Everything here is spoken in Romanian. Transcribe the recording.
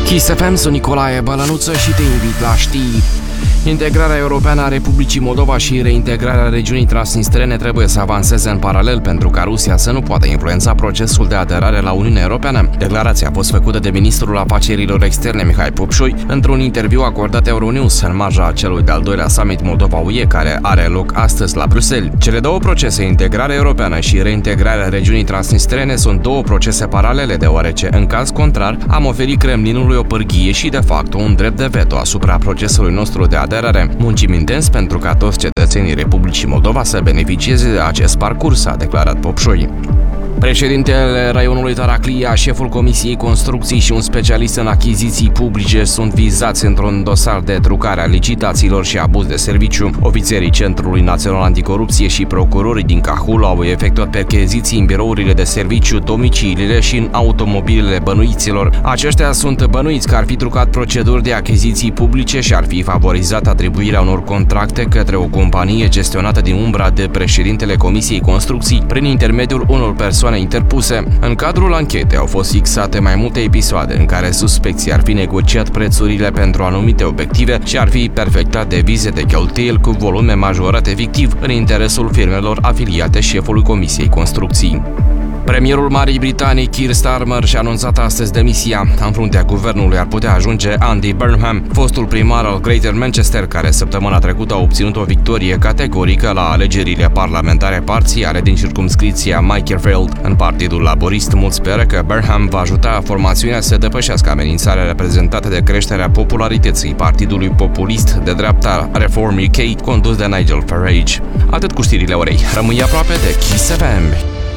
Kiss FM, sunt Nicolae Bălănuță și te invit la știri. Integrarea europeană a Republicii Moldova și reintegrarea regiunii transnistrene trebuie să avanseze în paralel pentru ca Rusia să nu poată influența procesul de aderare la Uniunea Europeană. Declarația a fost făcută de ministrul afacerilor externe Mihai Popșoi într-un interviu acordat Euronews în marja celui de-al doilea summit Moldova-UE care are loc astăzi la Bruxelles. Cele două procese, integrarea europeană și reintegrarea regiunii transnistrene, sunt două procese paralele, deoarece, în caz contrar, am oferit Kremlinului o pârghie și, de fapt, un drept de veto asupra procesului nostru de aderare. Muncim intens pentru ca toți cetățenii Republicii Moldova să beneficieze de acest parcurs, a declarat Popșoi. Președintele raionului Taraclia, șeful Comisiei Construcții și un specialist în achiziții publice sunt vizați într-un dosar de trucare a licitațiilor și abuz de serviciu. Ofițerii Centrului Național Anticorupție și procurorii din Cahul au efectuat percheziții în birourile de serviciu, domiciliile și în automobilele bănuiților. Aceștia sunt bănuiți că ar fi trucat proceduri de achiziții publice și ar fi favorizat atribuirea unor contracte către o companie gestionată din umbra de președintele Comisiei Construcții prin intermediul unor persoane interpuse. În cadrul anchetei au fost fixate mai multe episoade în care suspecții ar fi negociat prețurile pentru anumite obiective și ar fi perfectat devize de cheltuieli cu volume majorate fictiv în interesul firmelor afiliate șefului Comisiei Construcții. Premierul Marii Britanii, Keir Starmer, și-a anunțat astăzi demisia. În fruntea guvernului ar putea ajunge Andy Burnham, fostul primar al Greater Manchester, care săptămâna trecută a obținut o victorie categorică la alegerile parlamentare parțiale din circumscripția Makerfield. În Partidul Laborist, mulți speră că Burnham va ajuta formațiunea să depășească amenințarea reprezentată de creșterea popularității partidului populist de dreapta Reform UK, condus de Nigel Farage. Atât cu știrile orei. Rămâi aproape de Kiss FM.